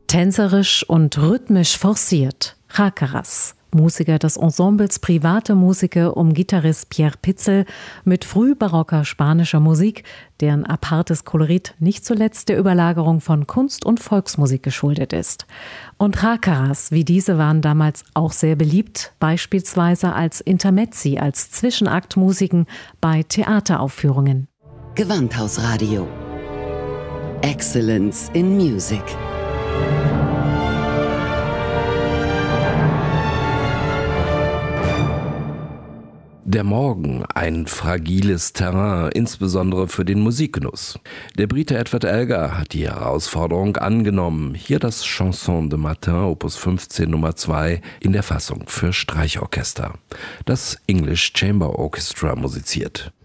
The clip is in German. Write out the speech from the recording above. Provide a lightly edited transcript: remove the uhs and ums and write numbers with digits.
Tänzerisch und rhythmisch forciert. Rácaras. Musiker des Ensembles Private Musiker um Gitarrist Pierre Pitzel mit frühbarocker spanischer Musik, deren apartes Kolorit nicht zuletzt der Überlagerung von Kunst- und Volksmusik geschuldet ist. Und Rácaras wie diese waren damals auch sehr beliebt, beispielsweise als Intermezzi, als Zwischenaktmusiken bei Theateraufführungen. Gewandhausradio. Excellence in Music. Der Morgen, ein fragiles Terrain, insbesondere für den Musikgenuss. Der Brite Edward Elgar hat die Herausforderung angenommen. Hier das Chanson de Matin, Opus 15 Nummer 2, in der Fassung für Streichorchester. Das English Chamber Orchestra musiziert.